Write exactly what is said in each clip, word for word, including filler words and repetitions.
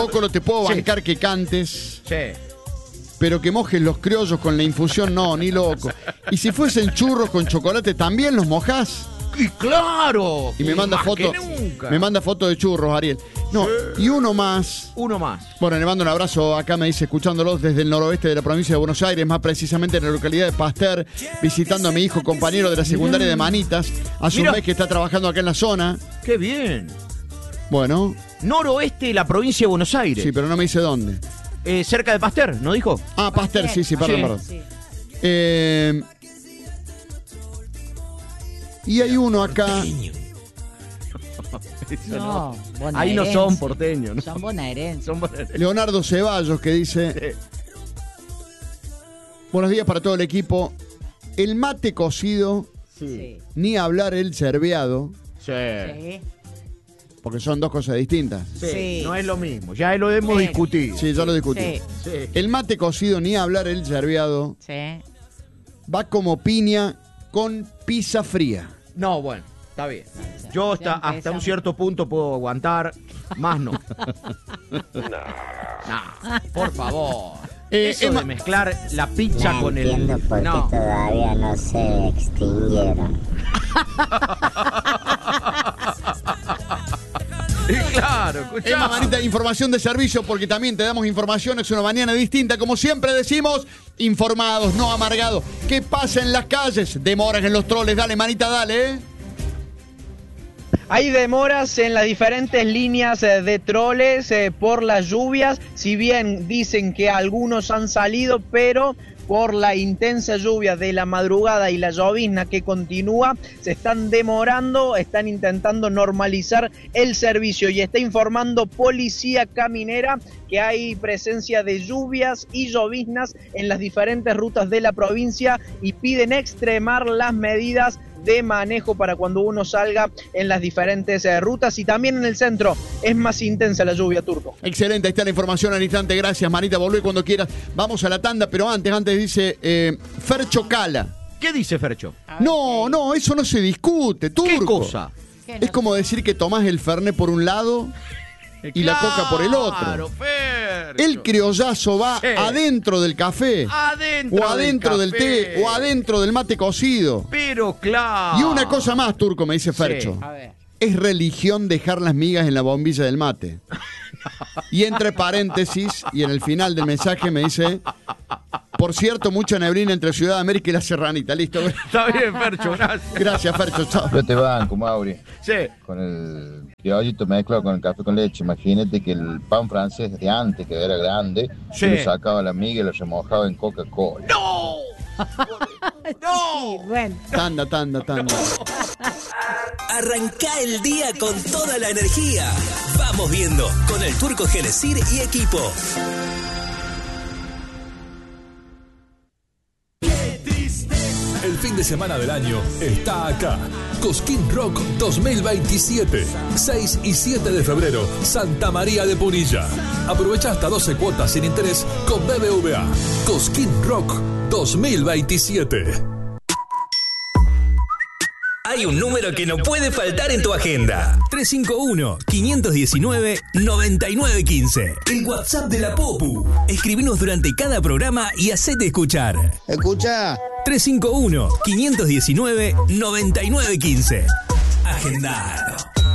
Poco no te puedo Sí. bancar que cantes. Sí. Pero que mojes los criollos con la infusión, no, ni loco. Y si fuesen churros con chocolate, ¿también los mojás? ¡Y claro! Y me manda más foto. que nunca. Me manda foto de churros, Ariel. No, y uno más. Uno más. Bueno, le mando un abrazo. Acá me dice, escuchándolos desde el noroeste de la provincia de Buenos Aires, más precisamente en la localidad de Pasteur, visitando a mi hijo, compañero de la secundaria de Manitas. Hace Mirá. un mes que está trabajando acá en la zona. ¡Qué bien! Bueno, Noroeste de la provincia de Buenos Aires. sí, pero no me dice dónde. Eh, cerca de Pasteur, ¿no dijo? Ah, Pasteur, sí, sí, perdón, Sí. perdón. Sí. Eh, y hay uno acá. No, Ahí no son porteños, ¿no? Son bonaerenses. Son bonaerenses. Leonardo Ceballos, que dice: buenos días para todo el equipo. El mate cocido, Sí. ni hablar el cerveado, Sí. Sí. porque son dos cosas distintas. Sí, Sí. no es lo mismo. Ya lo hemos Sí. discutido. Sí, ya lo discutí. Sí. Sí. El mate cocido, ni hablar el cerveado, Sí. va como piña con pizza fría. No, bueno, está bien. Yo hasta, Ya hasta un empezamos. cierto punto puedo aguantar, más no. No, por favor. Eh, Eso Emma- de mezclar la pizza No con el... entiendo por qué No. todavía no se extinguieron. Y claro, escuchá. Emma, manita, información de servicio, porque también te damos información. Es una mañana distinta. Como siempre decimos, informados, no amargados. ¿Qué pasa en las calles? Demoras en los troles. Dale, manita, dale, ¿eh? Hay demoras en las diferentes líneas eh, de troles eh, por las lluvias, si bien dicen que algunos han salido, pero por la intensa lluvia de la madrugada y la llovizna que continúa, se están demorando, están intentando normalizar el servicio y está informando Policía Caminera que hay presencia de lluvias y lloviznas en las diferentes rutas de la provincia y piden extremar las medidas de manejo para cuando uno salga en las diferentes eh, rutas y también en el centro es más intensa la lluvia, Turco. Excelente, ahí está la información al instante. Gracias, manita. Volvé cuando quieras. Vamos a la tanda, pero antes, antes dice eh, Fercho Cala. ¿Qué dice Fercho? No, no, eso no se discute, turco. ¿Qué cosa? ¿Qué no? Es como decir que tomás el Fernet por un lado y la coca por el otro. Claro, Fercho. El criollazo va Sí. adentro del café. Adentro O adentro del, café. té, o adentro del mate cocido. Pero claro. Y una cosa más, turco, me dice Sí. Fercho. A ver. Es religión dejar las migas en la bombilla del mate. Y entre paréntesis, y en el final del mensaje me dice: por cierto, mucha neblina entre Ciudad de América y la Serranita. Listo. Está bien, Fercho, gracias. Gracias, Fercho. Chao. Yo te banco, Mauri, Sí. con el criollito mezclado con el café con leche. Imagínate que el pan francés de antes, que era grande, Sí. yo le sacaba la miga y lo remojaba en Coca-Cola. ¡No! Sí, bueno. Tanda, tanda, tanda. Arranca el día con toda la energía. Vamos viendo con el Turco Genesir y equipo. El fin de semana del año está acá. Cosquín Rock dos mil veintisiete. seis y siete de febrero, Santa María de Punilla. Aprovecha hasta doce cuotas sin interés con B B V A. Cosquín Rock dos mil veintisiete. Hay un número que no puede faltar en tu agenda. tres cinco uno, cinco uno nueve, nueve nueve uno cinco. El WhatsApp de la Popu. Escribinos durante cada programa y hacete escuchar. Escucha. tres cinco uno, cinco uno nueve, nueve nueve uno cinco. Agendalo.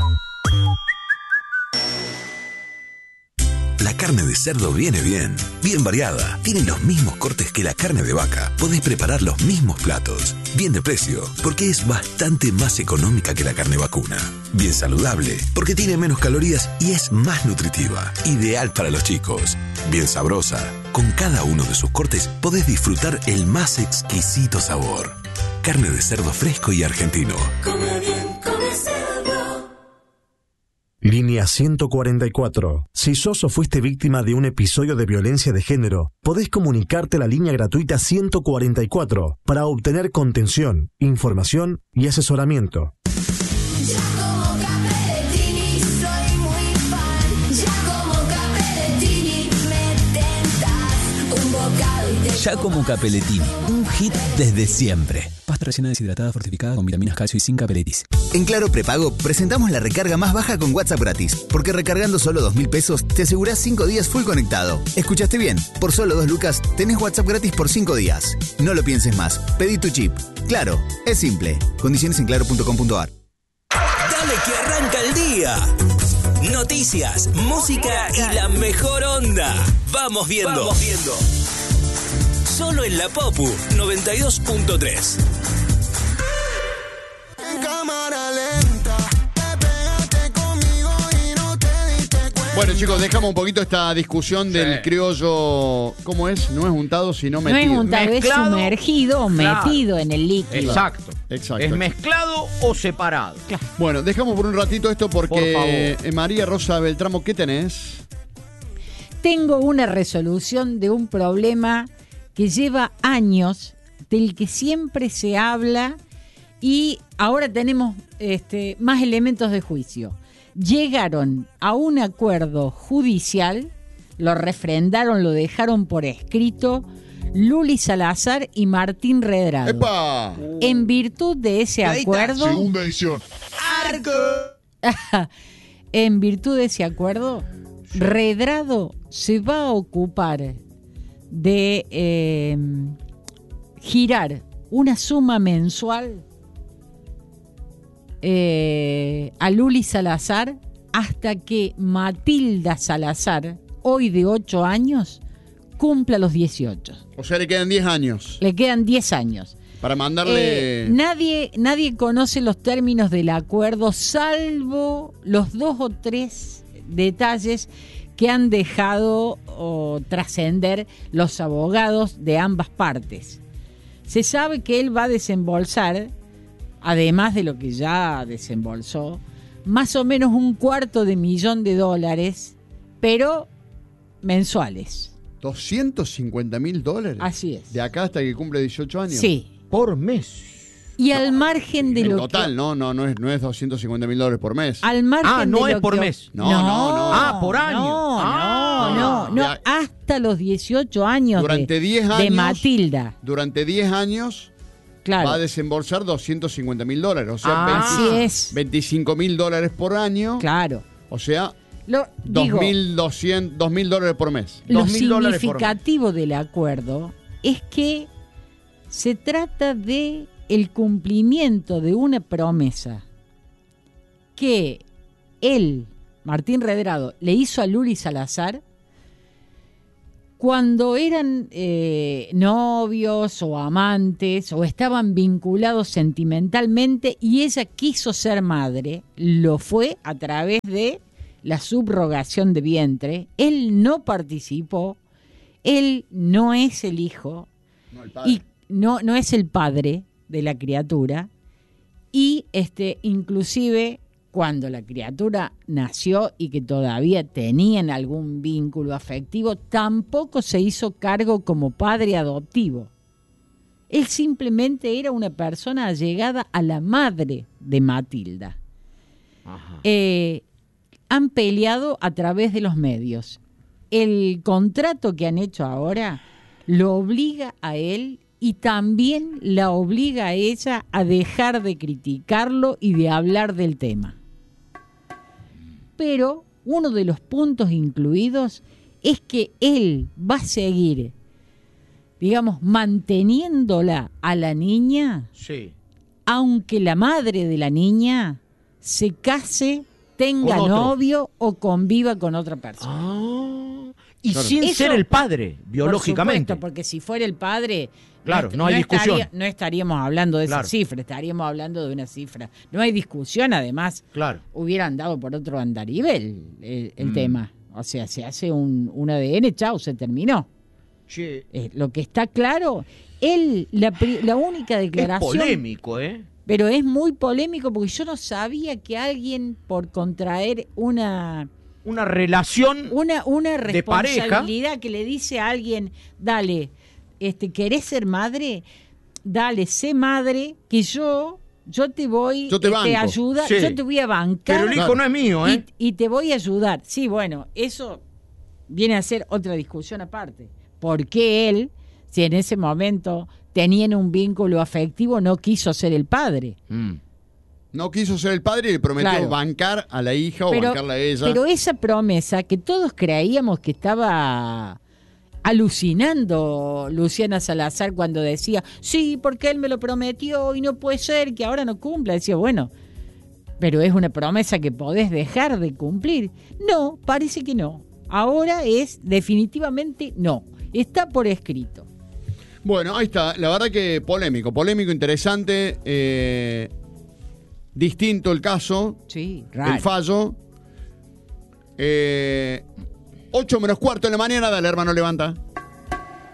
La carne de cerdo viene bien, bien variada. Tiene los mismos cortes que la carne de vaca. Podés preparar los mismos platos. Bien de precio, porque es bastante más económica que la carne vacuna. Bien saludable, porque tiene menos calorías y es más nutritiva. Ideal para los chicos. Bien sabrosa. Con cada uno de sus cortes podés disfrutar el más exquisito sabor. Carne de cerdo fresco y argentino. Come bien, come cerdo. Línea ciento cuarenta y cuatro. Si sos o fuiste víctima de un episodio de violencia de género, podés comunicarte a la línea gratuita ciento cuarenta y cuatro para obtener contención, información y asesoramiento. Ya como Capellettini, soy muy fan. Ya como Capellettini, me tentas un bocado y te Ya como Capellettini, un hit desde siempre. Pasta rellena deshidratada fortificada con vitaminas calcio y zinc aperitis. En Claro Prepago presentamos la recarga más baja con WhatsApp gratis, porque recargando solo dos mil pesos te asegurás cinco días full conectado. ¿Escuchaste bien? Por solo dos lucas tenés WhatsApp gratis por cinco días. No lo pienses más. Pedí tu chip. Claro, es simple. Condiciones en claro punto com punto a r. Dale que arranca el día. Noticias, música y la mejor onda. Vamos viendo. Vamos viendo. Solo en la Popu noventa y dos punto tres. Bueno, chicos, dejamos un poquito esta discusión del Sí. criollo. ¿Cómo es? No es untado, sino No metido. es untado, es Mezclado. sumergido o Claro. metido en el líquido. Exacto. Exacto. ¿Es mezclado o separado? Bueno, dejamos por un ratito esto porque, Por favor. eh, María Rosa Beltramo, ¿qué tenés? Tengo una resolución de un problema que lleva años, del que siempre se habla y ahora tenemos este, más elementos de juicio. Llegaron a un acuerdo judicial, lo refrendaron, lo dejaron por escrito Luli Salazar y Martín Redrado. ¡Epa! En virtud de ese acuerdo, Segunda edición. en virtud de ese acuerdo, Redrado se va a ocupar de eh, girar una suma mensual eh, a Luli Salazar hasta que Matilda Salazar, hoy de ocho años, cumpla los dieciocho. O sea, le quedan diez años Le quedan diez años. para mandarle... Eh, nadie, nadie conoce los términos del acuerdo, salvo los dos o tres detalles que han dejado o trascender los abogados de ambas partes. Se sabe que él va a desembolsar, además de lo que ya desembolsó, más o menos un cuarto de millón de dólares, pero mensuales. ¿doscientos cincuenta mil dólares? Así es. ¿De acá hasta que cumple dieciocho años? Sí. Por mes. Y al margen de En lo total, que... no, no, no es, no es doscientos cincuenta mil dólares por mes. Al margen Ah, no de es lo por que- mes. No, no, no. Ah, por año. No, Ah. no, no, no, Ya- hasta los dieciocho años Durante de, diez de años- Matilda. Durante diez años Claro. va a desembolsar doscientos cincuenta mil dólares. O sea, Ah. Así es. veinticinco mil dólares por año. Claro. O sea, Lo, digo, dos mil doscientos, dos mil dólares por mes. lo dos mil dólares por mes. significativo del acuerdo es que se trata de el cumplimiento de una promesa que él, Martín Redrado, le hizo a Luli Salazar cuando eran eh, novios o amantes o estaban vinculados sentimentalmente y ella quiso ser madre, lo fue a través de la subrogación de vientre. Él no participó, él no es el hijo No, el padre. y no, no es el padre de la criatura y este inclusive cuando la criatura nació y que todavía tenían algún vínculo afectivo, tampoco se hizo cargo como padre adoptivo. Él simplemente era una persona allegada a la madre de Matilda. Ajá. Eh, han peleado a través de los medios. El contrato que han hecho ahora lo obliga a él y también la obliga a ella a dejar de criticarlo y de hablar del tema. Pero uno de los puntos incluidos es que él va a seguir, digamos, manteniéndola a la niña, Sí. aunque la madre de la niña se case, tenga Con otro. novio o conviva con otra persona. Ah, y Claro. sin Eso- ser el padre, Por biológicamente. supuesto, porque si fuera el padre, Claro, no hay discusión. estaría- no estaríamos hablando de Claro. esa cifra, estaríamos hablando de una cifra. No hay discusión, además, Claro. hubiera andado por otro andarivel el, el Mm. tema. O sea, se hace un, un A D N, chao, se terminó. Che, Eh, lo que está claro, él, la, pri- la única es declaración... polémico, ¿eh? Pero es muy polémico porque yo no sabía que alguien por contraer una... Una relación Una, una de pareja. responsabilidad que le dice a alguien, dale, este, ¿querés ser madre? Dale, sé madre, que yo, yo te voy Yo te a banco. ayudar, Sí. yo te voy a bancar. Pero el hijo no es mío, ¿eh? y, y te voy a ayudar. Sí, bueno, eso viene a ser otra discusión aparte. ¿Por qué él si en ese momento tenían un vínculo afectivo, no quiso ser el padre. Mm. No quiso ser el padre y le prometió Claro. bancar a la hija o Pero, bancarla a ella. pero esa promesa que todos creíamos que estaba alucinando Luciana Salazar cuando decía, sí, porque él me lo prometió y no puede ser que ahora no cumpla. Decía, bueno, pero es una promesa que podés dejar de cumplir. No, parece que no. Ahora es definitivamente no. Está por escrito. Bueno, ahí está. La verdad que polémico, polémico, interesante. Eh, distinto el caso. Sí, el fallo. Eh, ocho menos cuarto de la mañana. Dale, hermano, levanta.